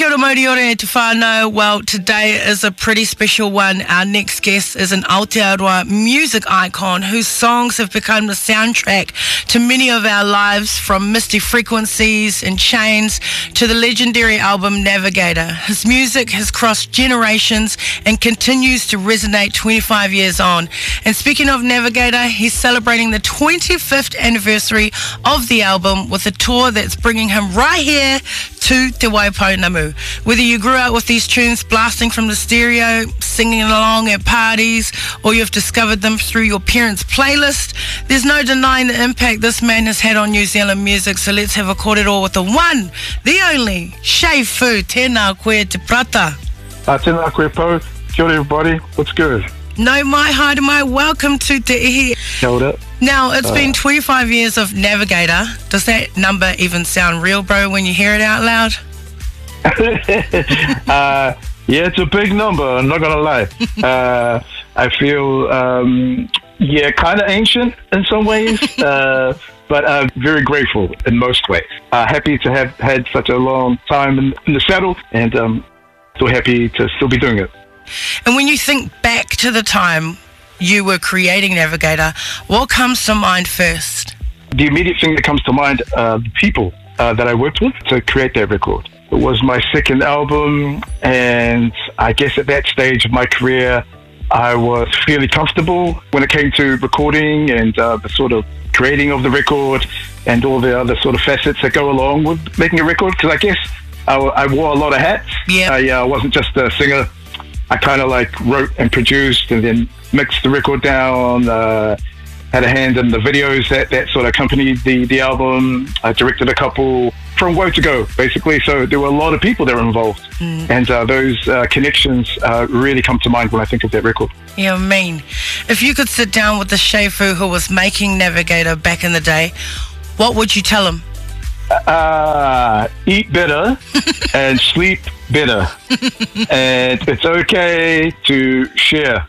Kia ora Moriore te whānau. Well, today is a pretty special one. Our next guest is an Aotearoa music icon whose songs have become the soundtrack to many of our lives, from Misty Frequencies and Chains to the legendary album Navigator. His music has crossed generations and continues to resonate 25 years on. And speaking of Navigator, he's celebrating the 25th anniversary of the album with a tour that's bringing him right here to Te Waipounamu. Whether you grew up with these tunes blasting from the stereo, singing along at parties, or you've discovered them through your parents' playlist, there's no denying the impact this man has had on New Zealand music. So let's have a kōrero with the one, the only, Shai Fu. Tēnā koe te prata. Tēnā koe pau. Kia ora everybody. What's good? No mai, hi to mai. Welcome to Te Ihi. Kia ora. Now, it's been 25 years of Navigator. Does that number even sound real, bro, when you hear it out loud? Yeah, it's a big number, I'm not gonna lie. I feel kind of ancient in some ways, but very grateful in most ways. Happy to have had such a long time in the saddle, and so happy to still be doing it. And when you think back to the time you were creating Navigator, what comes to mind first? The immediate thing that comes to mind, the people that I worked with to create that record. It was my second album, and I guess at that stage of my career, I was fairly comfortable when it came to recording and the sort of creating of the record and all the other sort of facets that go along with making a record. Because I guess I wore a lot of hats. Yeah. I wasn't just a singer. I kind of like wrote and produced and then mixed the record down, had a hand in the videos that sort of accompanied the album. I directed a couple from woe to go, basically. So there were a lot of people that were involved. And those connections really come to mind when I think of that record. Yeah, I mean, if you could sit down with the Shai Fu who was making Navigator back in the day, what would you tell him? Eat better and sleep better. And it's okay to share.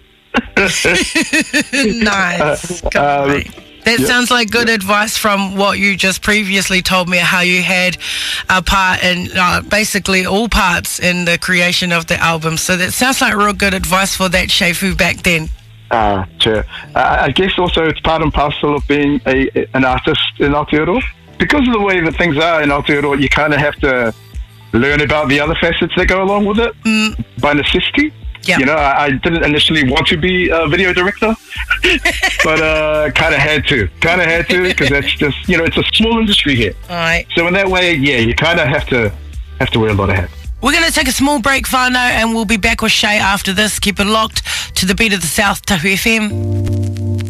Nice. That sounds like good advice from what you just previously told me, how you had a part in basically all parts in the creation of the album. So that sounds like real good advice for that Shai Fu back then. Sure. I guess also it's part and parcel of being an artist in Aotearoa. Because of the way that things are in Aotearoa, you kind of have to learn about the other facets that go along with it by necessity. Yep. You know, I didn't initially want to be a video director, but kind of had to because that's just, you know, it's a small industry here. All right. So in that way, yeah, you kind of have to wear a lot of hats. We're going to take a small break, whānau, and we'll be back with Shai after this. Keep it locked to the beat of the South, Tahu FM.